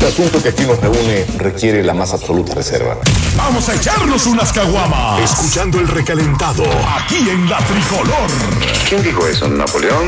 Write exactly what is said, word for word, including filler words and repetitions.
Este asunto que aquí nos reúne requiere la más absoluta reserva. Vamos a echarnos unas caguamas. Escuchando el recalentado. Aquí en La Tricolor. ¿Quién dijo eso, Napoleón?